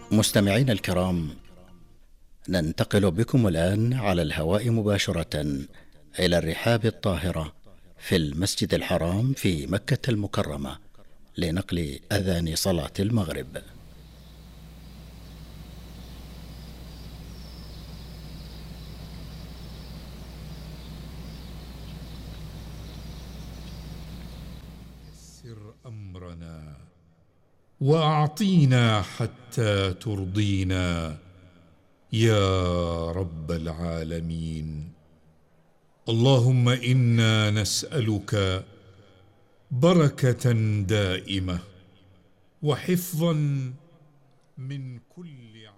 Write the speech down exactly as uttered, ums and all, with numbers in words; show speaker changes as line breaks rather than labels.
مستمعين الكرام، ننتقل بكم الآن على الهواء مباشرة إلى الرحاب الطاهرة في المسجد الحرام في مكة المكرمة لنقل أذان صلاة المغرب.
يسر أمرنا وأعطينا حتى ترضينا يا رب العالمين. اللهم إنا نسألك بركة دائمة وحفظا من كل